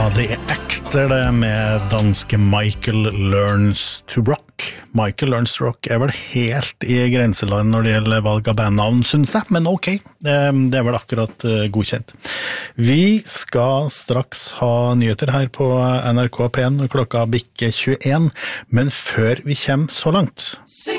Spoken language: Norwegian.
det Exter det med danske Michael Learns to Rock. Michael Learns to Rock vel helt i grenseland når det gjelder valg av bandnavn, synes jeg, men ok, det vel akkurat godkjent. Vi skal straks ha nyheter her på NRK P1 klokka bikke 21, men før vi kommer så langt